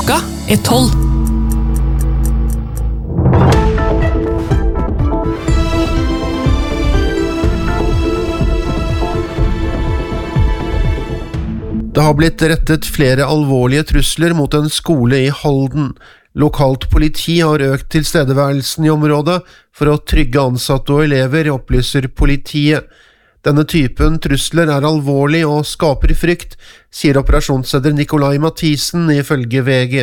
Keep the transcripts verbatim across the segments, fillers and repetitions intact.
Klokka er tolv. Det har blitt rettet flere alvorlige trusler mot en skole i Halden. Lokalt politi har økt tilstedeværelsen i området for å trygge ansatte og elever, opplyser politiet. Denne typen trusler er alvorlig og skaper frykt, sier operasjonsleder Nikolai Mathisen ifølge V G.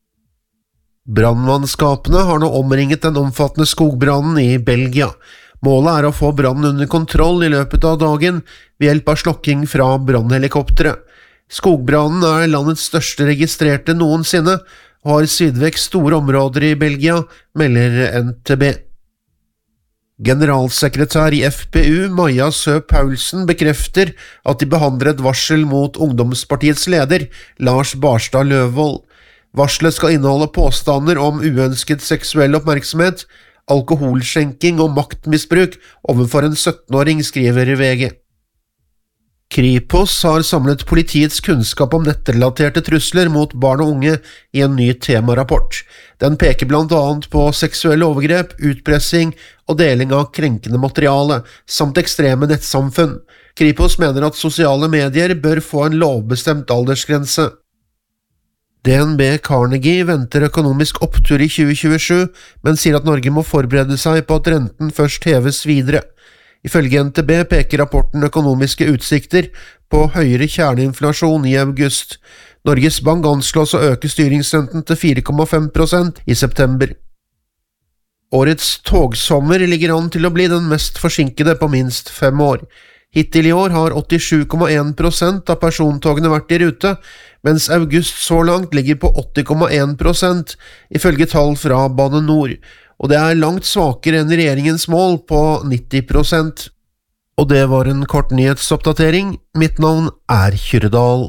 Brannmannskapene har nå omringet den omfattende skogbrannen i Belgia. Målet er å få brannen under kontroll i løpet av dagen ved hjelp av slokking fra brannhelikoptre. Skogbrannen er landets største registrerte noensinne, og har sydd vekk store områder i Belgia, melder N T B. Generalsekretær i F P U, Maja Sø Paulsen, bekrefter at de behandler et varsel mot Ungdomspartiets leder, Lars Barstad Løvvold. Varselet skal inneholde påstander om uønsket seksuell oppmerksomhet, alkoholskjenking og maktmisbruk overfor en syttenåring, skriver V G. Kripos har samlet politiets kunnskap om nettrelaterte trusler mot barn og unge i en ny temarapport. Den peker blant annet på seksuelle overgrep, utpressing og deling av krenkende materiale, samt ekstreme nettsamfunn. Kripos mener at sosiale medier bør få en lovbestemt aldersgrense. D N B Carnegie venter økonomisk opptur i tjue tjuesju, men sier at Norge må forberede seg på at renten først heves videre. Ifølge N T B peker rapporten økonomiske utsikter på høyere kjerneinflasjon i august. Norges Bank anslås å øke styringsrenten til fire komma fem prosent i september. Årets togsommer ligger an til å bli den mest forsinkede på minst fem år. Hittil i år har åttisju komma en prosent av persontogene vært i rute, mens august så langt ligger på åtti komma en prosent, ifølge tall fra Bane Nor. Og det er langt svakere enn regjeringens mål på nitti prosent. Og det var en kort nyhetsoppdatering. Mitt navn er Kyrredal.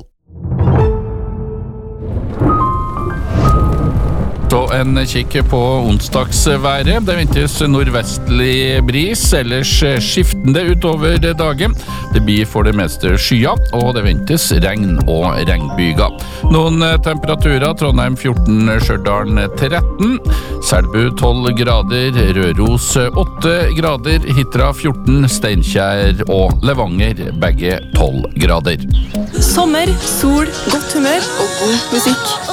Så en kikk på onsdagsværet. Det ventes nordvestlig bris, ellers skiftende utover dagen. Det blir for det meste skya, og det ventes regn og regnbyger. Noen temperaturer: Trondheim fjorten, Stjørdal tretten, Selbu tolv grader, Røros åtte grader, Hitra fjorten, Steinkjer og Levanger begge tolv grader. Sommer, sol, godt humør og god musikk.